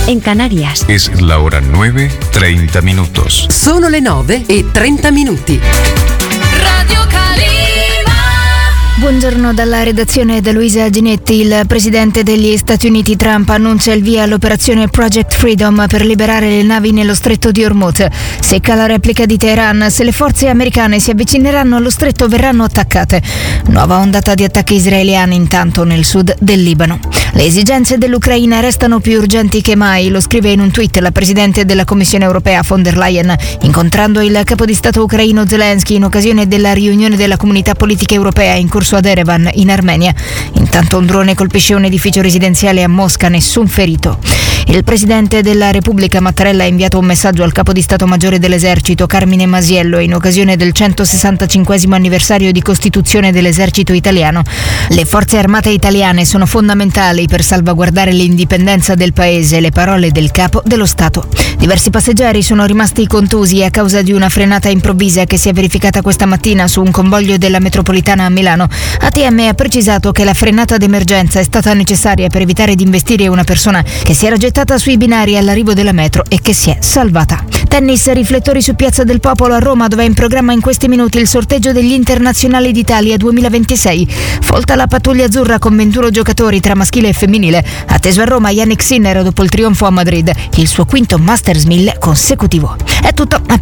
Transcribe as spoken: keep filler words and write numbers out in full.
en Canarias. Es la hora nueve, treinta minutos. Sono le nove e trenta minuti. Radio Calima. Buongiorno dalla redazione da Luisa Ginetti. Il presidente degli Stati Uniti Trump annuncia il via all'operazione Project Freedom per liberare le navi nello stretto di Hormuz. Secca la replica di Teheran. Se le forze americane si avvicineranno allo stretto verranno attaccate. Nuova ondata di attacchi israeliani intanto nel sud del Libano. Le esigenze dell'Ucraina restano più urgenti che mai, lo scrive in un tweet la presidente della Commissione europea von der Leyen, incontrando il capo di Stato ucraino Zelensky in occasione della riunione della comunità politica europea in corso ad Erevan, in Armenia. Intanto un drone colpisce un edificio residenziale a Mosca, nessun ferito. Il presidente della Repubblica Mattarella ha inviato un messaggio al capo di Stato Maggiore dell'Esercito Carmine Masiello in occasione del centosessantacinquesimo anniversario di costituzione dell'Esercito italiano. Le forze armate italiane sono fondamentali per salvaguardare l'indipendenza del paese, le parole del capo dello Stato. Diversi passeggeri sono rimasti contusi a causa di una frenata improvvisa che si è verificata questa mattina su un convoglio della metropolitana a Milano. A T M ha precisato che la frenata d'emergenza è stata necessaria per evitare di investire una persona che si era gettata sui binari all'arrivo della metro e che si è salvata. Tennis, riflettori su Piazza del Popolo a Roma, dove è in programma in questi minuti il sorteggio degli internazionali d'Italia duemilaventisei. Folta la pattuglia azzurra con ventuno giocatori tra maschile e femminile. Atteso a Roma Yannick Sinner dopo il trionfo a Madrid, il suo quinto Masters mille consecutivo. È tutto.